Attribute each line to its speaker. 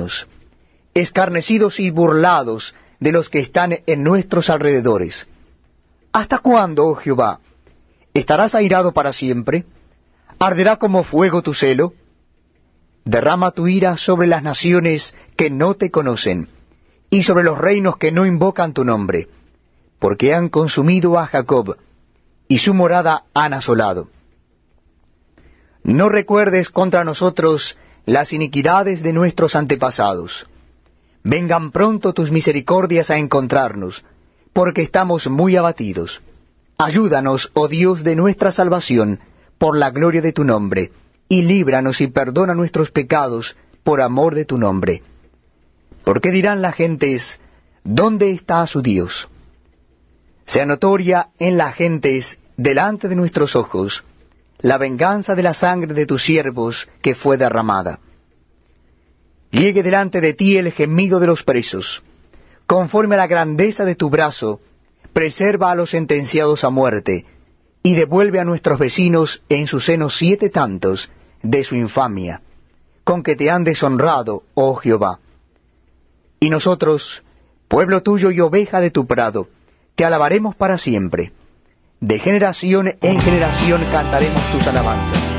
Speaker 1: vecinos, escarnecidos y burlados de los que están en nuestros alrededores. ¿Hasta cuándo, oh Jehová? ¿Estarás airado para siempre? ¿Arderá como fuego tu celo? Derrama tu ira sobre las naciones que no te conocen, y sobre los reinos que no invocan tu nombre, porque han consumido a Jacob, y su morada han asolado. No recuerdes contra nosotros las iniquidades de nuestros antepasados. Vengan pronto tus misericordias a encontrarnos, porque estamos muy abatidos. Ayúdanos, oh Dios de nuestra salvación, por la gloria de tu nombre, y líbranos y perdona nuestros pecados por amor de tu nombre. Porque dirán las gentes, ¿dónde está su Dios? Sea notoria en las gentes, delante de nuestros ojos, la venganza de la sangre de tus siervos que fue derramada. Llegue delante de ti el gemido de los presos. Conforme a la grandeza de tu brazo, preserva a los sentenciados a muerte, y devuelve a nuestros vecinos en su seno 7 tantos de su infamia, con que te han deshonrado, oh Jehová. Y nosotros, pueblo tuyo y oveja de tu prado, te alabaremos para siempre. De generación en generación cantaremos tus alabanzas.